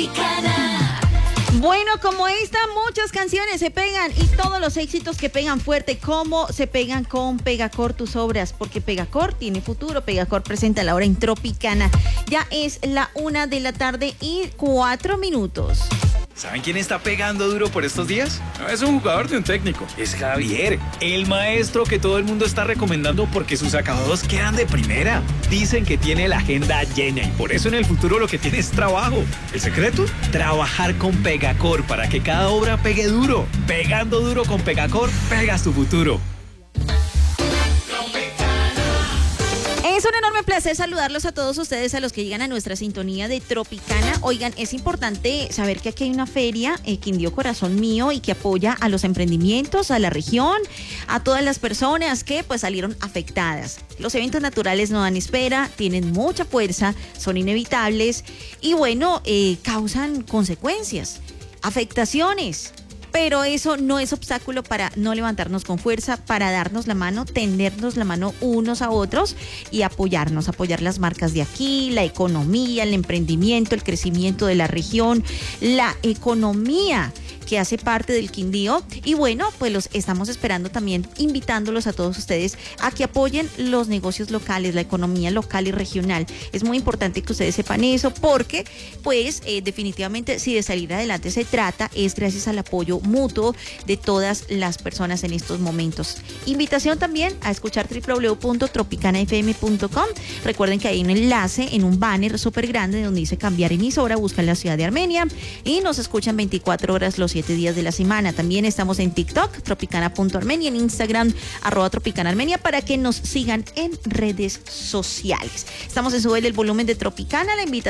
Tropicana. Bueno, como esta, muchas canciones se pegan y todos los éxitos que pegan fuerte, ¿cómo se pegan con Pegacor tus obras? Porque Pegacor tiene futuro. Pegacor presenta la hora en Tropicana. Ya es la 1:04 PM. ¿Saben quién está pegando duro por estos días? No es un jugador de un técnico, es Javier, el maestro que todo el mundo está recomendando porque sus acabados quedan de primera. Dicen que tiene la agenda llena y por eso en el futuro lo que tiene es trabajo. ¿El secreto? Trabajar con Pegacor para que cada obra pegue duro. Pegando duro con Pegacor, pegas tu futuro. Es un enorme placer saludarlos a todos ustedes, a los que llegan a nuestra sintonía de Tropicana. Oigan, es importante saber que aquí hay una feria, Quindío Corazón Mío, y que apoya a los emprendimientos, a la región, a todas las personas que pues salieron afectadas. Los eventos naturales no dan espera, tienen mucha fuerza, son inevitables y bueno, causan consecuencias, afectaciones. Pero eso no es obstáculo para no levantarnos con fuerza, para darnos la mano, tendernos la mano unos a otros y apoyarnos, apoyar las marcas de aquí, la economía, el emprendimiento, el crecimiento de la región, la economía que hace parte del Quindío. Y bueno, pues los estamos esperando también, invitándolos a todos ustedes a que apoyen los negocios locales, la economía local y regional. Es muy importante que ustedes sepan eso porque, pues, definitivamente, si de salir adelante se trata, es gracias al apoyo mutuo de todas las personas en estos momentos. Invitación también a escuchar www.tropicanafm.com. Recuerden que hay un enlace en un banner súper grande donde dice cambiar emisora, buscan la ciudad de Armenia y nos escuchan 24 horas los 7 días de la semana. También estamos en TikTok, tropicana.armenia, en Instagram, @tropicanaarmenia, para que nos sigan en redes sociales. Estamos en Sube el volumen de Tropicana. La invitación